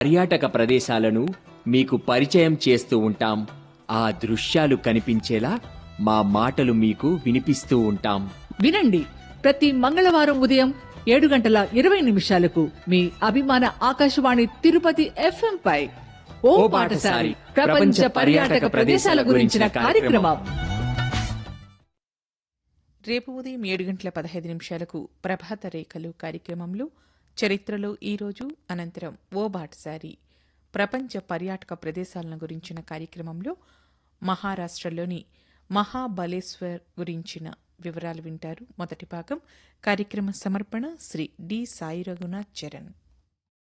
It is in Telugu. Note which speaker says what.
Speaker 1: పర్యాటక ప్రదేశాలను మీకు పరిచయం చేస్తూ ఉంటాం. ఆ దృశ్యాలు కనిపించేలా మా మాటలు మీకు వినిపిస్తూ ఉంటాం.
Speaker 2: వినండి, ప్రతి మంగళవారం ఉదయం 7:20 మీ అభిమాన ఆకాశవాణి తిరుపతి FM పై ఓ పాటసారి ప్రపంచ పర్యాటక ప్రదేశాల గురించిన కార్యక్రమం.
Speaker 3: రేపు ఉదయం 7:15 ప్రభాత రేఖలు కార్యక్రమంలో చరిత్రలో ఈరోజు, అనంతరం ఓ బాటసారి ప్రపంచ పర్యాటక ప్రదేశాలను గురించిన కార్యక్రమంలో మహారాష్ట్రలోని మహాబలేశ్వర్ గురించిన వివరాలు వింటారు. మొదటి భాగం. కార్యక్రమ సమర్పణ శ్రీ డి సాయి రఘునాథ్ చరణ్.